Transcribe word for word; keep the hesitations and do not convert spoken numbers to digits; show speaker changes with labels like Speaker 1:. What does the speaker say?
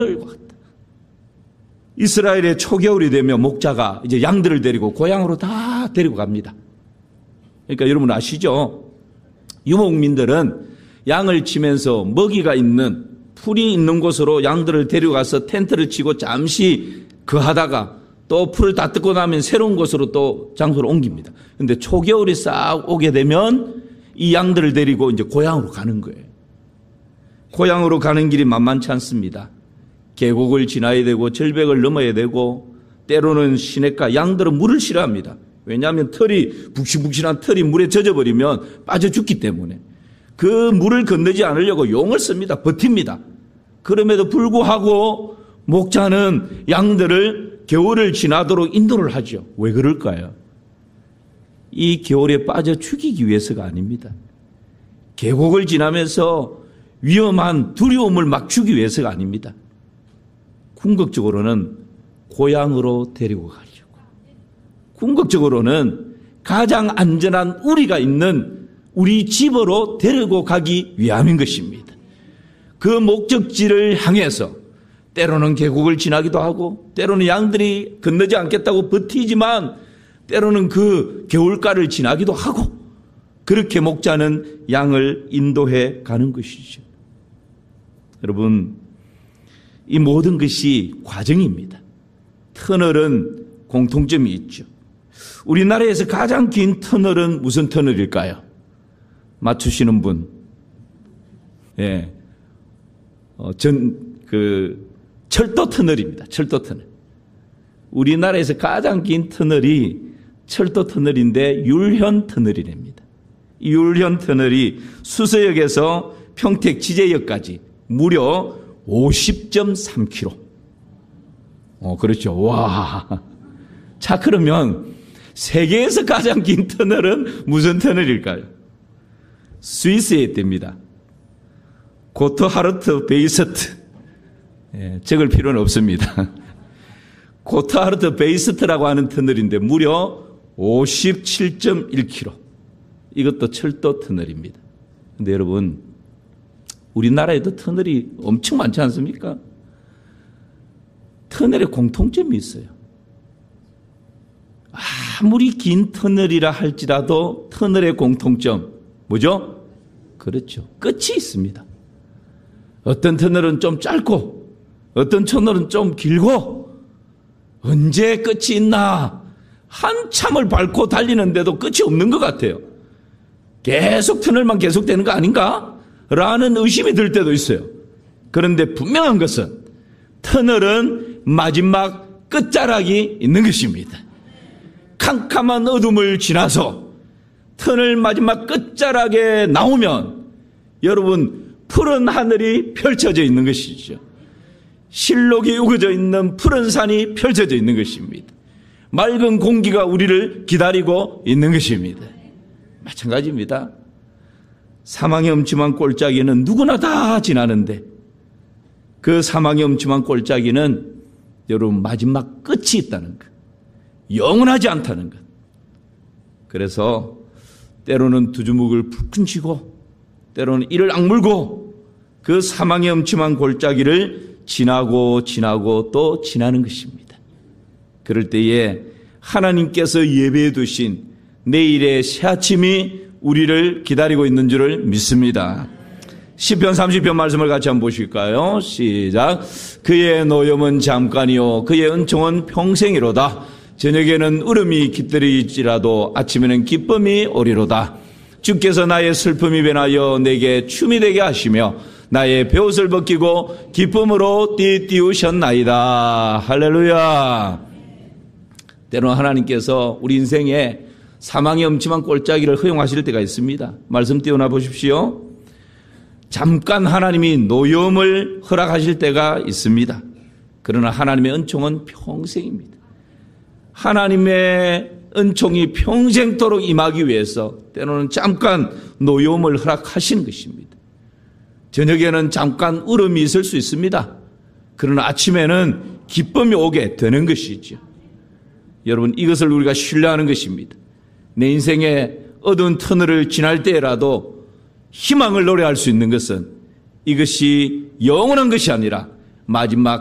Speaker 1: 이스라엘의 초겨울이 되면 목자가 이제 양들을 데리고 고향으로 다 데리고 갑니다. 그러니까 여러분 아시죠? 유목민들은 양을 치면서 먹이가 있는 풀이 있는 곳으로 양들을 데려가서 텐트를 치고 잠시 거하다가 또 풀을 다 뜯고 나면 새로운 곳으로 또 장소를 옮깁니다. 그런데 초겨울이 싹 오게 되면 이 양들을 데리고 이제 고향으로 가는 거예요. 고향으로 가는 길이 만만치 않습니다. 계곡을 지나야 되고 절벽을 넘어야 되고 때로는 시냇가, 양들은 물을 싫어합니다. 왜냐하면 털이 북실북실한 털이 물에 젖어버리면 빠져 죽기 때문에 그 물을 건너지 않으려고 용을 씁니다. 버팁니다. 그럼에도 불구하고 목자는 양들을 겨울을 지나도록 인도를 하죠. 왜 그럴까요? 이 겨울에 빠져 죽이기 위해서가 아닙니다. 계곡을 지나면서 위험한 두려움을 막 주기 위해서가 아닙니다. 궁극적으로는 고향으로 데리고 가려고. 궁극적으로는 가장 안전한 우리가 있는 우리 집으로 데리고 가기 위함인 것입니다. 그 목적지를 향해서 때로는 계곡을 지나기도 하고 때로는 양들이 건너지 않겠다고 버티지만 때로는 그 겨울가를 지나기도 하고 그렇게 목자는 양을 인도해 가는 것이죠. 여러분, 이 모든 것이 과정입니다. 터널은 공통점이 있죠. 우리나라에서 가장 긴 터널은 무슨 터널일까요? 맞추시는 분. 예. 어, 전, 그, 철도 터널입니다. 철도 터널. 우리나라에서 가장 긴 터널이 철도 터널인데 율현 터널이랍니다. 이 율현 터널이 수서역에서 평택 지제역까지 무려 오십 점 삼 킬로미터. 어, 그렇죠. 와. 자, 그러면 세계에서 가장 긴 터널은 무슨 터널일까요? 스위스에 있답니다. 고트하르트 베이스트. 예, 적을 필요는 없습니다. 고트하르트 베이스트라고 하는 터널인데 무려 오십칠 점 일 킬로미터. 이것도 철도 터널입니다. 그런데 여러분, 우리나라에도 터널이 엄청 많지 않습니까? 터널에 공통점이 있어요. 아무리 긴 터널이라 할지라도 터널의 공통점 뭐죠? 그렇죠. 끝이 있습니다. 어떤 터널은 좀 짧고 어떤 터널은 좀 길고 언제 끝이 있나 한참을 밟고 달리는데도 끝이 없는 것 같아요. 계속 터널만 계속되는 거 아닌가? 라는 의심이 들 때도 있어요. 그런데 분명한 것은 터널은 마지막 끝자락이 있는 것입니다. 캄캄한 어둠을 지나서 터널 마지막 끝자락에 나오면 여러분 푸른 하늘이 펼쳐져 있는 것이죠. 실록이 우거져 있는 푸른 산이 펼쳐져 있는 것입니다. 맑은 공기가 우리를 기다리고 있는 것입니다. 마찬가지입니다. 사망의 음침한 골짜기는 누구나 다 지나는데 그 사망의 음침한 골짜기는 여러분 마지막 끝이 있다는 것. 영원하지 않다는 것. 그래서 때로는 두 주먹을 불끈 쥐고 때로는 이를 악물고 그 사망의 음침한 골짜기를 지나고 지나고 또 지나는 것입니다. 그럴 때에 하나님께서 예배해 두신 내일의 새아침이 우리를 기다리고 있는 줄을 믿습니다. 시편 삼십 편 말씀을 같이 한번 보실까요? 시작. 그의 노염은 잠깐이요 그의 은총은 평생이로다. 저녁에는 울음이 깃들일지라도 아침에는 기쁨이 오리로다. 주께서 나의 슬픔이 변하여 내게 춤이 되게 하시며 나의 베옷을 벗기고 기쁨으로 띠띠우셨나이다. 할렐루야. 때로는 하나님께서 우리 인생에 사망의 음침한 골짜기를 허용하실 때가 있습니다. 말씀 띄워놔 보십시오. 잠깐 하나님이 노염을 허락하실 때가 있습니다. 그러나 하나님의 은총은 평생입니다. 하나님의 은총이 평생토록 임하기 위해서 때로는 잠깐 노염을 허락하시는 것입니다. 저녁에는 잠깐 울음이 있을 수 있습니다. 그러나 아침에는 기쁨이 오게 되는 것이죠. 여러분, 이것을 우리가 신뢰하는 것입니다. 내 인생의 어두운 터널을 지날 때라도 희망을 노래할 수 있는 것은 이것이 영원한 것이 아니라 마지막